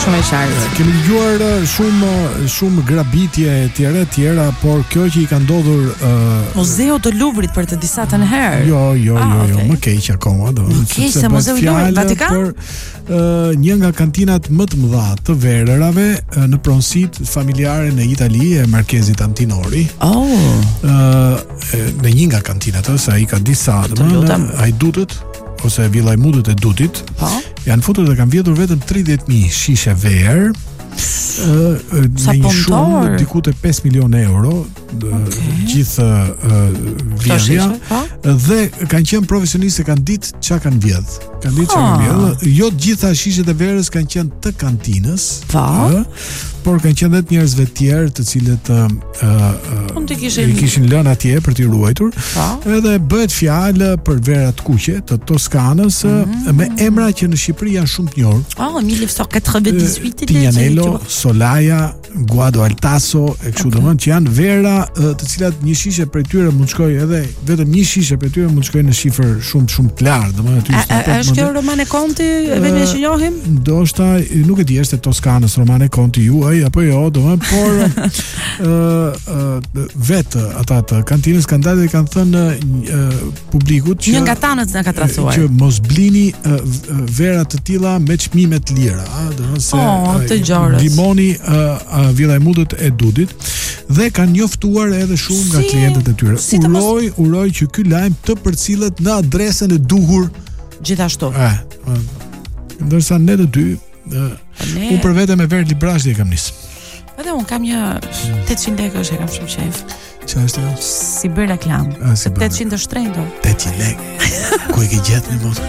shumë e qartë. Kemi dëgjuar shumë grabitje etj, por kjo që i ka ndodhur Muzeu të Luvrit për të disa të herë. Jo, më keq akoma, Më keq se Muzeu i Luvrit Vatikan? Një nga kantinat më të mëdha të verërave në pronësitë familjare në Itali e Markezit Antinori. Në një nga kantinat, se ai ka disa, hajdutët ose villajmutët e Dutit, janë futur dhe kanë vjedhur vetëm 30.000 shishe verë. Në një shumë diku te 5 milionë euro gjithë vjedhja, dhe kanë qenë profesionistë, kanë ditë çka kanë vjedh. Jo të gjitha shishet e verës kanë qenë të kantinës, por kanë qenë edhe njerëzve të tjerë të cilët i kishin lënë atje për t'i ruajtur. Edhe bëhet fjalë për vera të kuqe të Toskanës, me emra që në Shqipëri janë shumë të njohur. 1998 Tignanello, Solaia, Guado Altaso, e kështu domethënë, që janë vera të cilat një shishe prej tyre mund të shkojë, edhe vetëm një shishe prej tyre mund të shkojë në shifër shumë të lartë, domethënë aty. Është kjo Romane Conti, vetëm që njohim? Ndoshta nuk e di, është e Toskanës Romane Conti juaj apo jo, domethënë, por vetë ata të kantinës kanë dalë dhe kanë thënë publikut që një nga tanët na ka tracuar që mos blini vera të tilla me çmime të lira, domethënë se limoni villajmutët e Dudit, dhe kanë njoftuar edhe shumë nga klientët e tyre. Uroj që ky lajm të përcillet në adresën e duhur gjithashtu. Ndërsa ne të dy unë për vete me verë librashti e kam nis. Edhe unë kam një 800 lekësh e kam shumë qef. Qa është e? Si bërë reklam. 800 të shtrenjtë. 800 lekë. Ku e ke gjetë në botë?